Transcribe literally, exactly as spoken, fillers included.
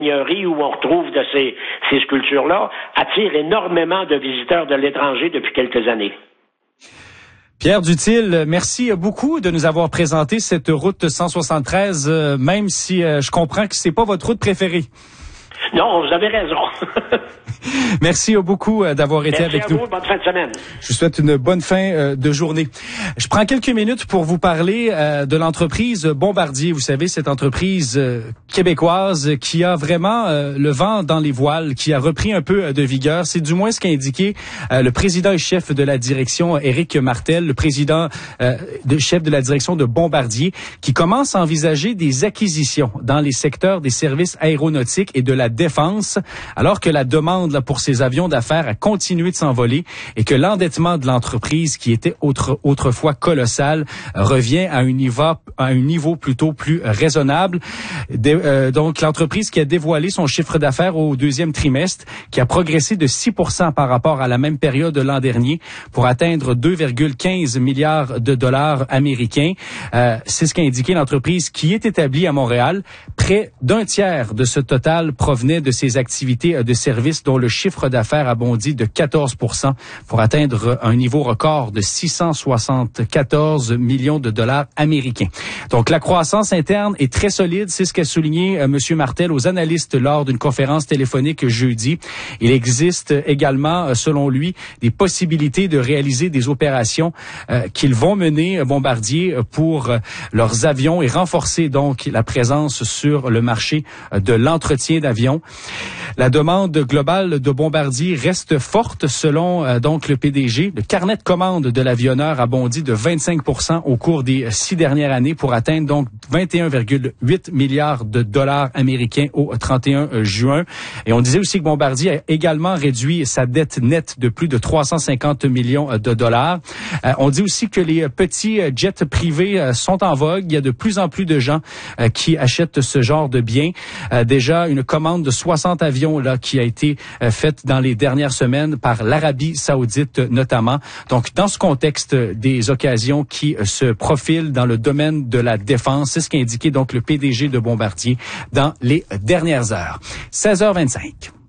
seigneurie où on retrouve de ces, ces sculptures-là attire énormément de visiteurs de l'étranger depuis quelques années. Pierre Duthil, merci beaucoup de nous avoir présenté cette route cent soixante-treize, euh, même si euh, je comprends que c'est pas votre route préférée. Non, vous avez raison. Merci beaucoup d'avoir été Merci avec à nous. vous, bonne fin de semaine. Je vous souhaite une bonne fin de journée. Je prends quelques minutes pour vous parler de l'entreprise Bombardier. Vous savez, cette entreprise québécoise qui a vraiment le vent dans les voiles, qui a repris un peu de vigueur. C'est du moins ce qu'a indiqué le président et chef de la direction, Éric Martel, le président de chef de la direction de Bombardier, qui commence à envisager des acquisitions dans les secteurs des services aéronautiques et de la défense, alors que la demande là, pour ces avions d'affaires a continué de s'envoler et que l'endettement de l'entreprise, qui était autre, autrefois colossal, revient à un niveau, à un niveau plutôt plus raisonnable. De, euh, donc, l'entreprise qui a dévoilé son chiffre d'affaires au deuxième trimestre, qui a progressé de six pour cent par rapport à la même période de l'an dernier pour atteindre deux virgule quinze milliards de dollars américains. Euh, c'est ce qu'a indiqué l'entreprise qui est établie à Montréal. Près d'un tiers de ce total provenait de ses activités de services dont le chiffre d'affaires a bondi de quatorze pour cent pour atteindre un niveau record de six cent soixante-quatorze millions de dollars américains. Donc, la croissance interne est très solide. C'est ce qu'a souligné euh, M. Martel aux analystes lors d'une conférence téléphonique jeudi. Il existe également, euh, selon lui, des possibilités de réaliser des opérations euh, qu'ils vont mener, euh, Bombardier, pour euh, leurs avions et renforcer donc la présence sur le marché euh, de l'entretien d'avions. La demande globale de Bombardier reste forte selon euh, donc le P D G. Le carnet de commandes de l'avionneur a bondi de vingt-cinq pour cent au cours des six dernières années pour atteindre donc vingt et un virgule huit milliards de dollars américains au trente et un juin. Et on disait aussi que Bombardier a également réduit sa dette nette de plus de trois cent cinquante millions de dollars. Euh, on dit aussi que les petits jets privés euh, sont en vogue. Il y a de plus en plus de gens euh, qui achètent ce genre de biens. Euh, déjà, une commande de soixante avions là qui a été euh, faite dans les dernières semaines par l'Arabie Saoudite notamment. Donc, dans ce contexte des occasions qui euh, se profilent dans le domaine de la défense, c'est ce qu'a indiqué donc le P D G de Bombardier dans les dernières heures. seize heures vingt-cinq.